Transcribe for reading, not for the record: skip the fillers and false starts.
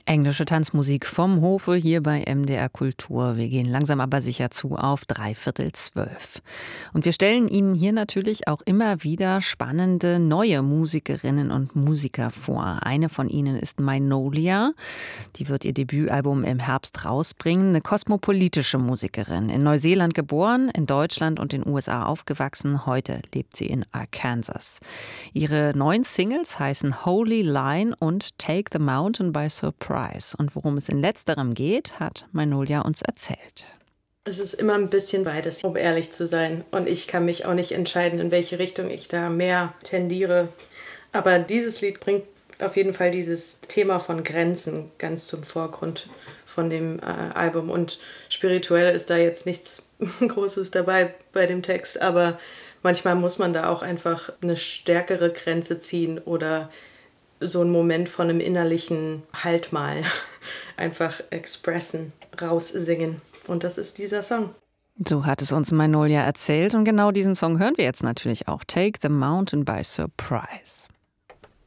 Englische Tanzmusik vom Hofe hier bei MDR Kultur. Wir gehen langsam aber sicher zu auf 11:45. Und wir stellen Ihnen hier natürlich auch immer wieder spannende neue Musikerinnen und Musiker vor. Eine von ihnen ist Magnolia. Die wird ihr Debütalbum im Herbst rausbringen. Eine kosmopolitische Musikerin. In Neuseeland geboren, in Deutschland und den USA aufgewachsen. Heute lebt sie in Arkansas. Ihre neuen Singles heißen Holy Line und Take the Mountain by Surprise. Und worum es in letzterem geht, hat Magnolia uns erzählt. Es ist immer ein bisschen beides, um ehrlich zu sein. Und ich kann mich auch nicht entscheiden, in welche Richtung ich da mehr tendiere. Aber dieses Lied bringt auf jeden Fall dieses Thema von Grenzen ganz zum Vorgrund von dem Album. Und spirituell ist da jetzt nichts Großes dabei bei dem Text. Aber manchmal muss man da auch einfach eine stärkere Grenze ziehen oder so einen Moment von einem innerlichen Halt mal einfach expressen, raussingen. Und das ist dieser Song. So hat es uns Magnolia erzählt. Und genau diesen Song hören wir jetzt natürlich auch. Take the Mountain by Surprise.